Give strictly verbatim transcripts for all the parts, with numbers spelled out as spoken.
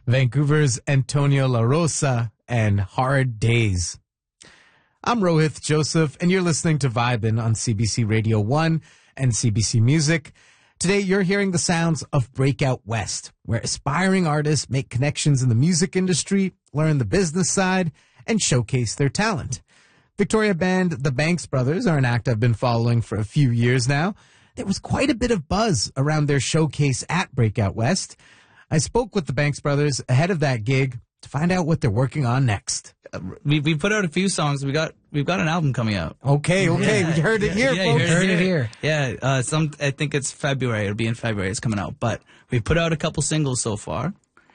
Vancouver's Antonio La Rosa, and Hard Days. I'm Rohith Joseph, and you're listening to Vibin' on C B C Radio one and C B C Music. Today, you're hearing the sounds of Breakout West, where aspiring artists make connections in the music industry, learn the business side, and showcase their talent. Victoria band The Banks Brothers are an act I've been following for a few years now. There was quite a bit of buzz around their showcase at Breakout West. I spoke with the Banks Brothers ahead of that gig to find out what they're working on next. We we put out a few songs. We got we've got an album coming out. Okay, okay, yeah, we heard it yeah, here, yeah, folks. You heard, heard it it here. here. Yeah, uh, some I think it's February. It'll be in February. It's coming out. But we put out a couple singles so far,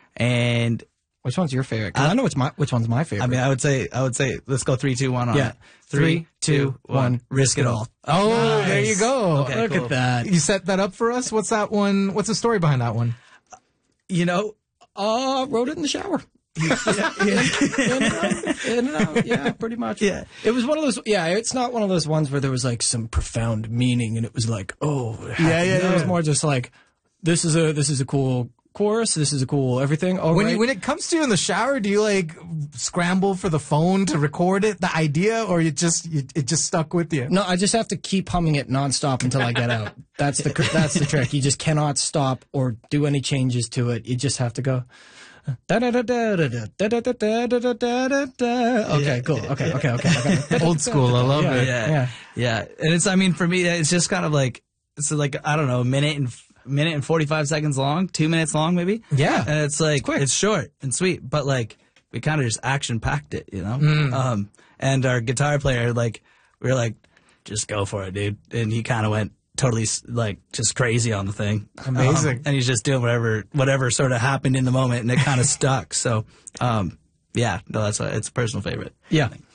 and which one's your favorite? Because I know which my which one's my favorite. I mean, I would say I would say let's go three, two, one on yeah. it. Three, two, one. Risk It All. Oh, nice. There you go. Okay, Look cool. at that. You set that up for us? What's that one? What's the story behind that one? You know, uh, wrote it in the shower. yeah, yeah. in and out, in and out. Yeah, pretty much. Yeah. It was one of those, yeah, it's not one of those ones where there was like some profound meaning and it was like, oh, yeah, yeah, It yeah. was more just like, this is a, this is a cool chorus, this is a cool everything. Oh, When right. you, when it comes to you in the shower, do you like scramble for the phone to record it, the idea, or you just you, it just stuck with you? No, I just have to keep humming it nonstop until I get out. That's the that's the trick. You just cannot stop or do any changes to it. You just have to go. Da da da da da da da da da da da da da. Okay, cool. Okay, okay, okay. okay. Old school. I love Yeah. it. yeah, Yeah. yeah. And it's I mean for me it's just kind of like it's like I don't know a minute and minute and forty-five seconds long, two minutes long maybe. Yeah. And it's like quick. it's short and sweet, but like we kind of just action packed it, you know. Mm. Um, and our guitar player like we were like, just go for it, dude. And he kind of went totally like just crazy on the thing. Amazing. Um, and he's just doing whatever whatever sort of happened in the moment, and it kind of stuck. So, um, yeah, no, that's a, it's a personal favorite. Yeah.